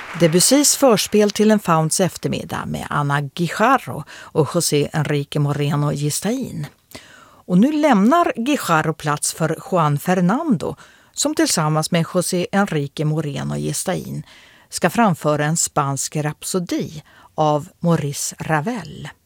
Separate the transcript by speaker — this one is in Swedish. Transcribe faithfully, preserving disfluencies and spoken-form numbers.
Speaker 1: Debussys förspel till en Fauns eftermiddag med Ana Guijarro och José Enrique Moreno Gistain. Och nu lämnar Guijarro plats för Juan Fernando som tillsammans med José Enrique Moreno Gistain ska framföra en spansk rapsodi av Maurice Ravel.